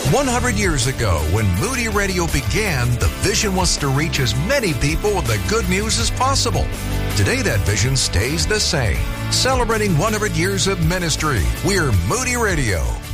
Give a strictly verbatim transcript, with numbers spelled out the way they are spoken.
one hundred years ago, when Moody Radio began, the vision was to reach as many people with the good news as possible. Today, that vision stays the same. Celebrating one hundred years of ministry, we're Moody Radio.